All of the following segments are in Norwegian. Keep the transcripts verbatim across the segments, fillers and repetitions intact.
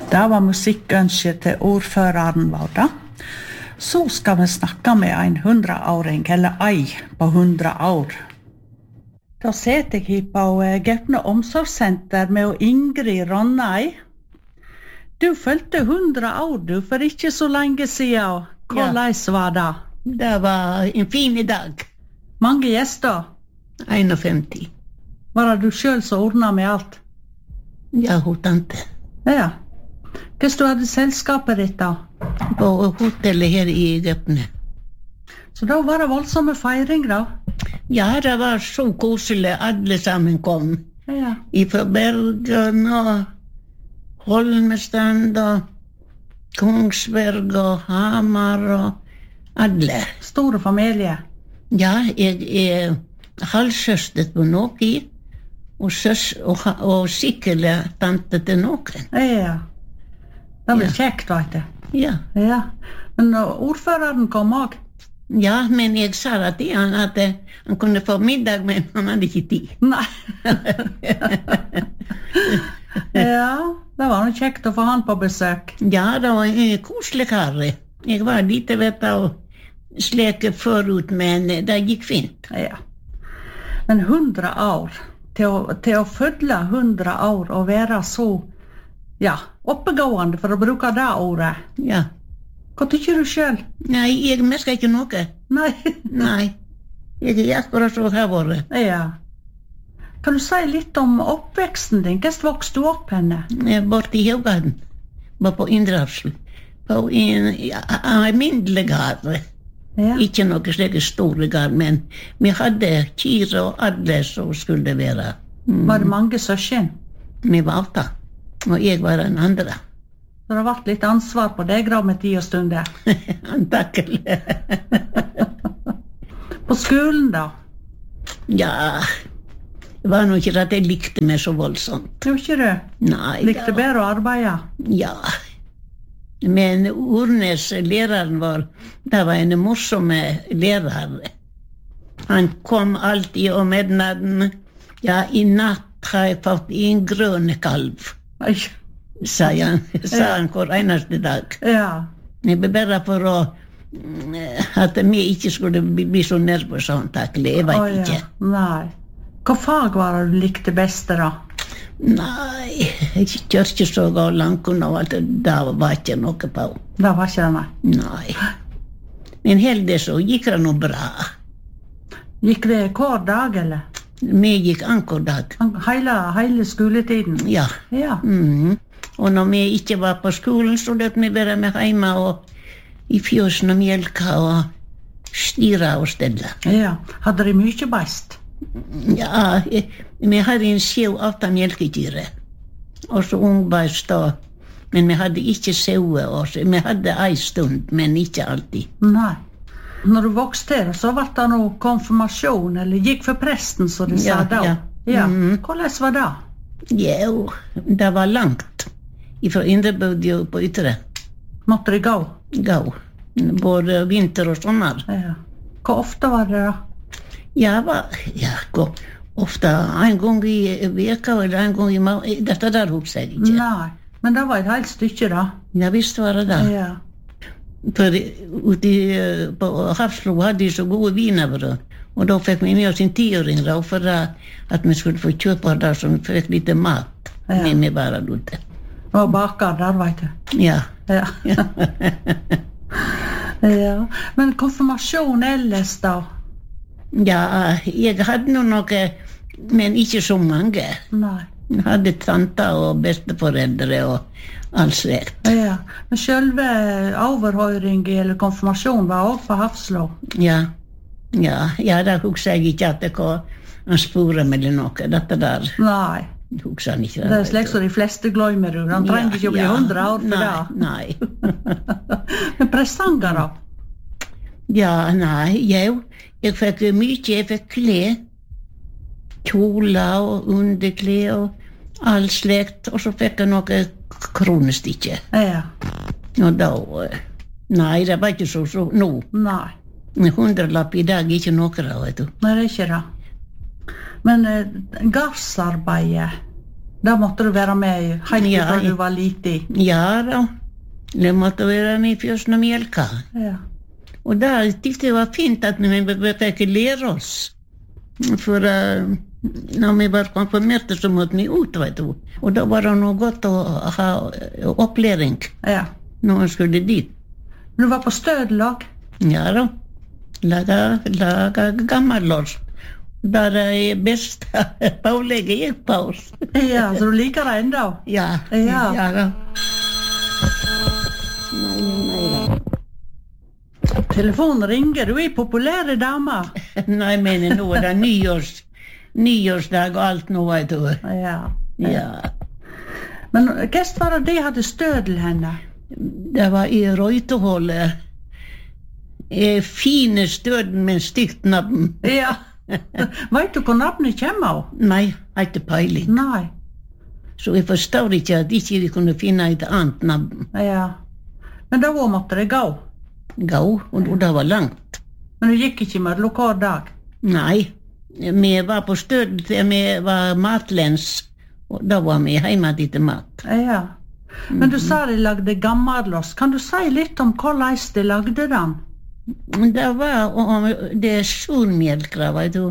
Det var musikkønsket til ordføreren vår da. Så skal vi snakke med en hundraåring, eller ei på hundra år. Da sitter jeg på Gaupne omsorgssenter med Ingrid Ronnei. Du følte hundra år, du, for ikke så lenge siden. Hvordan var det? Det var en fin dag. Mange gjester? femti. Var det du selv som ordnet med alt? Ja, hun tante. Ja. Hva du hadde selskapet ditt da? På hotellet her i Gaupne. Så da var det voldsomme feiring da? Ja, det var så koselig. Alle sammen kom. Ja. Fra Bergen og Holmestrand og Kongsberg og Hamar og alle. Store familie? Ja, jeg er halvsøster på noen, og, søs, og, og sikkert tante til noen. Ja. Det var ja. Kjekt, vet du. Ja. Ja. Men ordføreren kom også? Ja, men jeg sa til han at han kunne få middag, men han hadde ikke tid. Nei. Ja, det var noe kjekt å få han på besøk. Ja, det var en koselig kar. Jeg var litt vet du, og sleke forut, men det gikk fint. Ja. Men hundra år, til å, til å følge hundra år og være så, ja, oppegående, for å bruke det ordet. Ja. Hva tykker du selv? Nei, jeg merker ikke noe. Nei. Nei, jeg er akkurat så har vært. Ja. Kan du si litt om oppveksten din? Hvordan vokste du opp henne? Bort i Haugaden, var på Indrarsel. På en alminnelig gard. Ja. Ikke noe slike store gard, men vi hadde kyr og alle som skulle være. Mm. Var det mange søsken? Vi var åtta, og jeg var den andre. Så det har vært litt ansvar på deg da med tid og stunder? Antakelig. På skolen da? Ja, det var nok ikke at jeg likte meg så voldsomt. Det var ikke det? Nei. Likte bedre å arbeide? Ja. Men Ornes, læreren vår, det var en morsom lærer. Han kom alltid om midnatten. Ja, i natt har jeg fått en grønn kalv. Oi. Sa han, sa han hver eneste dag. Ja. Jeg ble bare for å at vi ikke skulle bli så nervøse sånn, taklig. Jeg vet oh, ja. Ikke. Nei. Hva fag var det du likte best da? Nei, jeg kjørte ikke så gå langt og alt det var ikke noe på. Det var ikke det, nei? Nei. Men heldig så gikk det noe bra. Gikk det hver dag, eller? Vi gikk anker dag. Hele, hele skoletiden? Ja. Ja. Mm. Og når vi ikke var på skolen, så løp vi være med hjemme og i fjøsen og mjelka og styre og stelle. Ja, hadde de mye best? Ja, vi hadde en sjø åtte mjelkedyre. Og så ung best da. Men vi hadde ikke sauer også. Vi hadde en stund, men ikke alltid. Nei. Når du vokste her, så var det noe konfirmasjon, eller gikk for presten, så de sa ja, da? Ja. Ja. Mm. Hvordan var det? Jo, det var langt. Fra Indrebødi og på Ytre. Måtte de gå? Gå. Både vinter og sommer. Ja. Hvor ofte var det da? Ja, var, ja gå. Ofte en gang i veka eller en gang i måned. Dette der husker jeg ikke. Nei, men det var et helt stykke da. Ja, visst var det da. Ja. For ute på Hafslo hadde de så gode vinerbrød. Og da fikk vi med oss en tiåring da, for at vi skulle få kjøpe det, så vi fikk litt mat. Ja. Med vi bare ute. Og baker der, vet du. Ja. Ja. Ja. Men konfirmasjon ellers da? Ja, jeg hadde noe, men ikke så mange. Nei. Jeg hadde tanter og besteforeldre og alt slekt. Ja, men selve overhøring eller konfirmasjon var også på Hafslo? Ja, ja, ja, da husker jeg ikke at det var en spore med noe, dette der. Nei. Husker han ikke. Det er slik som de fleste glemmer, han trenger ikke å bli hundra år for det. Nei, nei. Men presanger da? Ja, nei, jeg, jeg fikk mye, jeg fikk kle, kjoler og underkle og all slekt, og så fikk jeg noe kronestikke. Ja. Og da, nei, det var ikke så, så, nå. Nei. En hundrelapp i dag er ikke noe da, vet du. Nei, det er ikke det. Men eh, gardsarbeidet, Da måtte du være med helt Ja, fra jeg- du var liten. Ja da, det måtte være med først når mjølka. Ja. Og da tykte jeg det var fint at vi burde ikke lære oss. For uh, når vi var konfirmerte, så måtte vi ut, vet du. Og da var det noe godt å ha opplæring Ja. når man skulle dit. Men du var på stødel også? Ja da, laga, laga gammellås. Der er best pålegget gikk på oss. Ja, så du liker det enda? Ja, Ja. ja da. Nei, nei da. Telefonen ringer, du er populære dame. Nei, men nå er det nyårs, nyårsdag og alt nå, vet du. Ja. Ja. Men hva var det de hadde stødel henne? Det var i Røyteholdet. Eh, Fine støden med stygt navn. Ja. Vet du hvor navnet kommer av? Nei, har ikke peiling. Nei. Så jeg forstår ikke at ikke vi kunne finne et annet navn. Ja. Men da måtte det gå. Gå, og og det var langt. Men du gikk ikke med lokal dag? Nei, vi var på stød til vi var matlens, og da var vi hjemme til mat. Ja. Men du sa de lagde gammelloss. Kan du si litt om hvordan de lagde den? Det var om det surmjølka, vet du.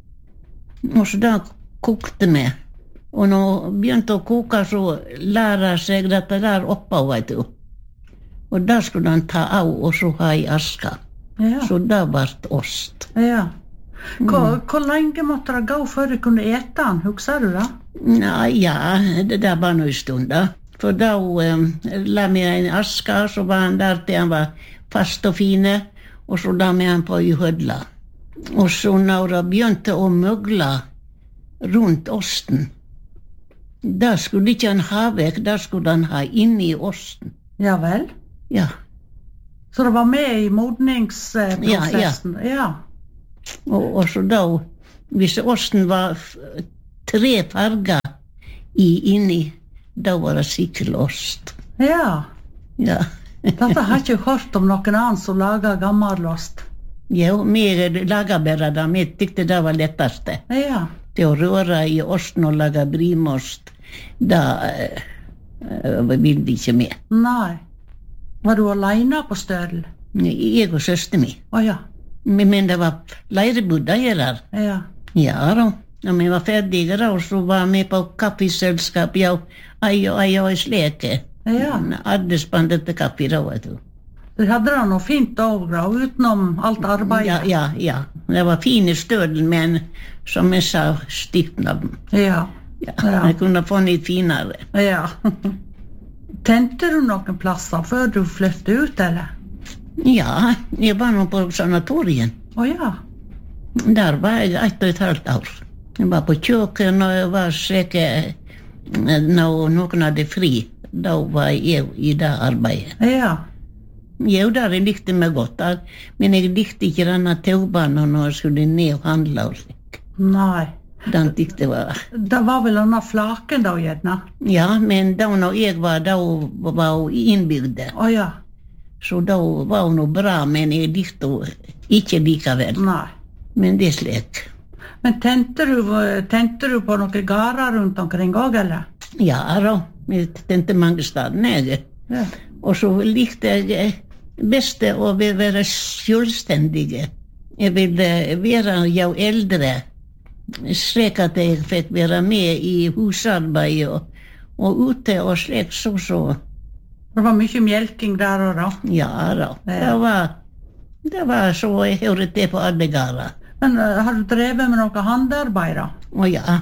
Og så da kokte vi. Og når det begynte å koke, så lærer seg dette der oppå, vet du. Og da skulle han ta av og så ha i aska. Ja. Så da ble ost. Ja. Hvor, hvor lenge måtte det gå før du kunne ete den? Husker du det? Nei, ja, det der var noe stund da. For da um, la vi en aska, så var han der til han var fast og fine, og så la vi han på i hødla. Og så når det begynte å møgle rundt osten, da skulle ikke han ha vekk, da skulle han ha inni osten. Ja vel? Ja, Så det var med i modningsprosessen? Ja, ja. og, og så da, hvis osten var f- tre farger i inni, da var det sikkert ost. Ja. Ja. Dette har jeg ikke hørt om noen annen som lager gammellost. Jo, vi laga bare det, vi tykte det var letteste. Ja. Det å røre i osten og lage brimost, da eh, eh, ville vi ikke med. Nei. Var du alene på stødel? Jeg og søster mi. Å ja. Men men det var leirebudda her. Ja. Ja da. Når vi var ferdige da, så var vi på kaffeselskap, ja, ei og ei og ei sleke. Ja. Alle spanderte kaffe da, vet du. Du hadde det noe fint over, utenom alt arbeidet? Ja, ja, ja. Det var fine stødel, men som jeg sa, stygt navn. Ja. Ja, Ja. jeg kunne få litt finere. Ja. Tente du noen plasser før du flyttet ut, eller? Ja, jeg var nå på sanatorien. Å ja. Der var jeg ett og et halvt år. Jeg var på kjøkken, og jeg var sikker når noen hadde fri. Da var jeg i det arbeidet. Ja. Jo, der jeg likte meg godt, der. Men jeg likte ikke denne taubanen når jeg skulle ned og handle og slik. Nei. Den tykte jeg var... Det var vel denne flaken da, gjerne? Ja, men da når jeg var, da var hun innbygd. Å ja. Så da var hun noe bra, men jeg likte henne ikke likevel. Nei. Men det er slik. Men tente du, tente du på noen gårder rundt omkring også, eller? Ja da, jeg tente mange steder, jeg. Ja. Og så likte jeg best å være selvstendig. Jeg ville være jo eldre, slik at jeg fikk være med i husarbeid og, og ute og slik så så. Det var mye mjelking der og da. Ja da, det var, det var så jeg hørte det på alle gårder. Men uh, har du drevet med noe handarbeid da? Å ja.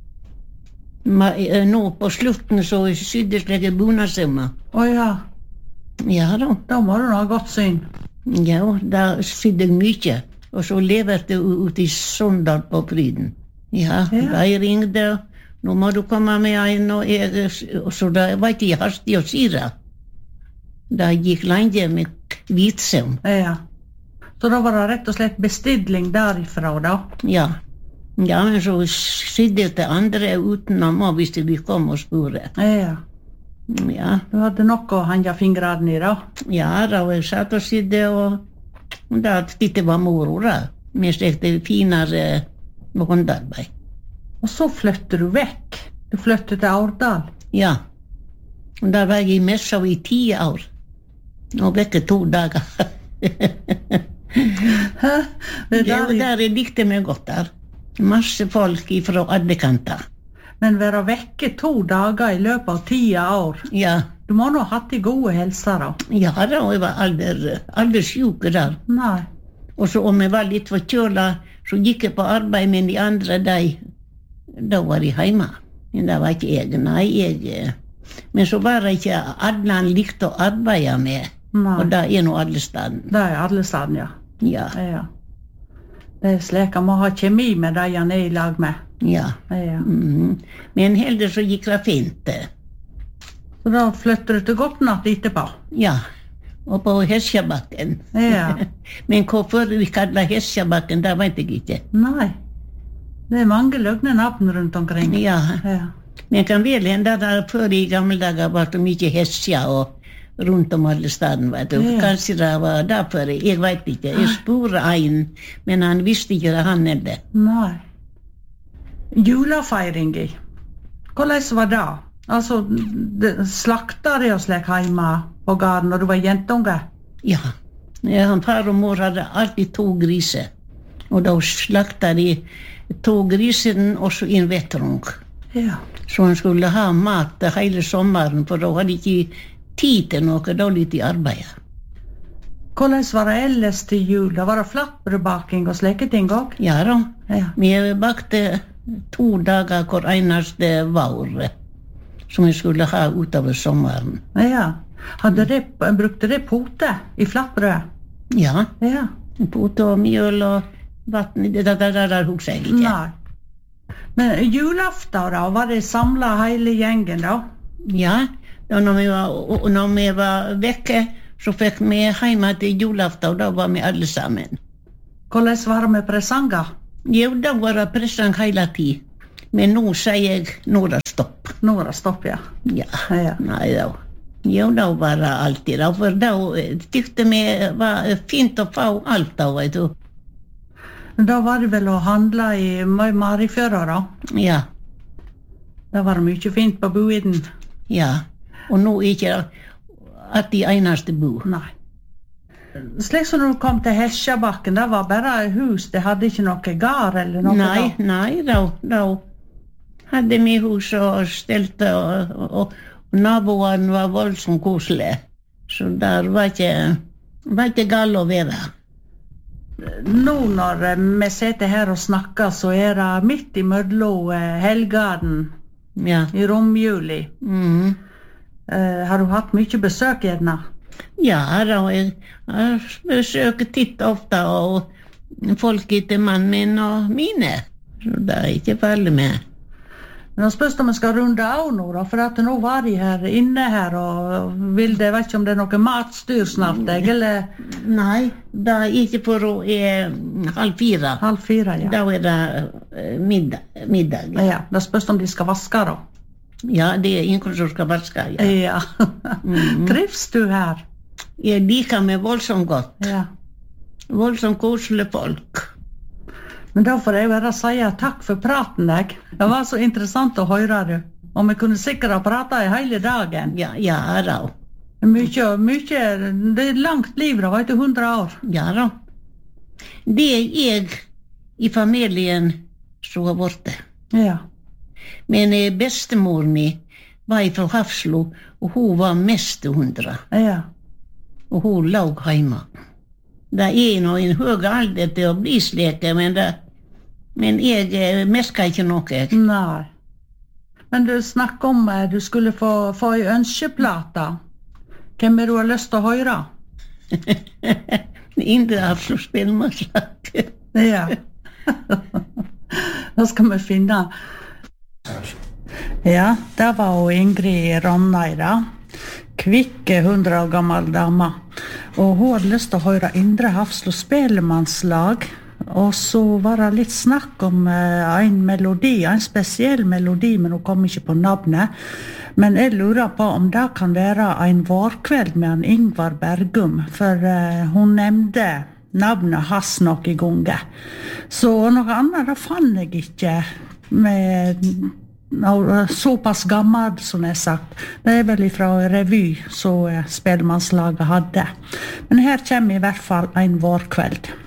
Ma, eh, nå på slutten så sydde slik bunadssømmer. Å ja. Ja da. Da må du ha godt syn. Ja, da sydde jeg mye. Og så leverte jeg ut i Sondal på Fryden. Ja, Ja. da jeg ringte, nå må du komme med en, og jeg, og så da var ikke hastig å si det. Da gikk lenge med hvitsøm. Ja. Så da var det rett og slett bestilling derifra da? Ja. Ja, men så sydde jeg til andre utenom, og hvis de kom og spurte. Ja. Ja, Du hadde noe å henge fingrene i da? ja, da var jeg satt og sydde, og, og da tykte det var moro da. Vi stekte finere håndarbeid. Og så flyttet du vekk. Du flyttet til Aurdal? Ja. Og der var jeg i Messa i ti år. Og vekke to dager. Hæ? Det Ja, der, der jeg likte meg godt der. Masse folk fra alle kanter. men være vekke to dager i løpet av ti år, Ja, du må nå ha hatt i gode helser da. ja da, og jeg var aldri, aldri syk der. Nei. Og så om jeg var litt forkjøla, så gikk jeg på arbeid, men de andre, de, da var jeg hjemme. Men det var ikke jeg, nei, jeg. Men så var det ikke alle han likte å arbeide med, Nei. og det er nå alle steder. Det er alle steder, ja. Ja, Ja. Det er slik, han må ha kjemi med de han er i lag med. ja. Ja. Mhm. Men heldigvis så gikk det fint. Så da flytter du til Gotnatt etterpå? Ja, og på Hesjabakken. Ja. Men hvorfor vi kaller Hesjabakken, det vet jeg ikke. Nei. Det er mange løgne navn rundt omkring. Ja, Ja. men kan vel hende at det før i gamle dager var det mye Hesja og rundt om alle steder, vet du. Ja. Kanskje det var derfor, jeg vet ikke. Jeg spurte en, men han visste ikke det han hadde. Nei. Julefeiring i. Hvordan var det? Altså, det- slakta de og slik hjemme på gården når du var jentunge? Ja, ja han far og mor hadde alltid to griser. Og da slakta de to grisen og så en vettrung. Ja. Så han skulle ha mat hele sommeren, for da hadde de ikke tid til noe, da litt i arbeid. Hvordan var det ellers til jul? Da var det flatbrødbaking og slike ting også? Ja da, Ja. vi bakte to dager hver eneste vår, som vi skulle ha utover sommeren. Ja. Hadde de, brukte de pote i flatbrød? Ja, Ja. pote og mjøl og vatten, det der, der, der husker jeg ikke. Nei. Men julaften da, var de samlet hele gjengen da? Ja, da når vi var, og når vi var vekke, så fikk vi hjemme til julaften, og da var vi alle sammen. Hvordan var det med presanger? Jo, da var det presang hele tid. Men nå sier jeg, nå er det stopp. Nå er det stopp, ja. Ja, Ja. nei da. Jo, da var det alltid da, for da tykte vi var fint å få alt da, vet du. Da var det vel å handle i Marifjøra da? Ja, Da var det mye fint på boiden. ja. Og nå er ikke det at de eneste bo. Nei. Slik som når du kom til Hesjabakken, det var bare hus, det hadde ikke noe gard eller noe Nei, da? nei, da, da hadde vi hus og stelte, og, og, og naboene var voldsomt koselige. Så der var ikke, var ikke galt å være. Nå når eh, vi sitter her og snakker, så er det midt i mødlo eh, helgaden Ja. i romjuli. Mhm. Eh, har du hatt mye besøk gjerne? Ja, da, jeg, jeg besøker titt ofte, og folk etter mannen min og mine. Så det er ikke farlig med. Men da spørs om vi skal runde av nå, da, for at nå var de her inne her, og vil det, vet ikke om det er noe matstyr snart, jeg, eller Nei, det er ikke for å er halv fire. halv fire, ja. Da er det eh, middag. middag. Ja, da spørs om de skal vaske da. Ja, det er ingen som skal vaske. Ja. Ja. Trives du her? Jeg liker meg voldsomt godt. Ja. Voldsomt koselige folk. Men da får jeg bare si takk for praten, jeg. Det var så interessant å høre du. Og vi kunne sikkert ha pratet i hele dagen. Ja, ja da. Mykje, mykje, det er langt liv da, vet du, hundre år. Ja da. Det er jeg i familien som har vært det. Ja. Men eh, bestemor mi var fra Hafslo, og hun var mest hundre. Ja. Og hun lå hjemme. Det er nå en høy alder til å bli slik, men, det, men jeg eh, merker ikke noe. Nei. Men du snakker om eh, du skulle få, få en ønskeplate. Hvem er du har lyst til å høre? Indre Hafslo spillmannslag. Ja. Da skal vi finne. Ja, det var jo Ingrid Ronneida. Kvikke, hundre år gammel dame. Og hun hadde lyst til å høre Indre Hafslo spellemannslag. Og så var det litt snakk om eh, en melodi, en spesiell melodi, men hun kom ikke på navnet. Men jeg lurer på om det kan være en vårkveld med en Ingvar Bergum, for eh, hun nevnte navnet hans nok i gonge. Så noe annet da fann jeg ikke med såpass gammel som jeg sagt. Det er vel fra revy som spellemannslaget hadde. Men her kommer i hvert fall en vårkveld.